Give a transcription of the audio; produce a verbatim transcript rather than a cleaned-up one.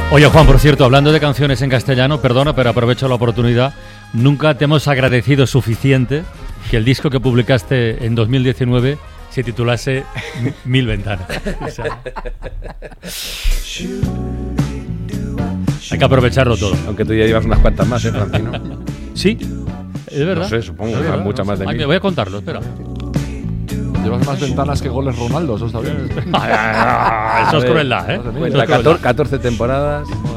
Oye, Juan, por cierto, hablando de canciones en castellano, perdona, pero aprovecho la oportunidad. Nunca te hemos agradecido suficiente que el disco que publicaste en dos mil diecinueve se titulase Mil Ventanas. O sea, hay que aprovecharlo todo. Aunque tú ya llevas unas cuantas más, ¿eh, Francino? Sí, es verdad. No sé, supongo, es verdad, muchas no más sé. de Ay, mí. me voy a contarlo, espera. Llevas más ventanas que goles Ronaldo, eso está bien. Eso es crueldad, ¿eh? Cuenta catorce temporadas.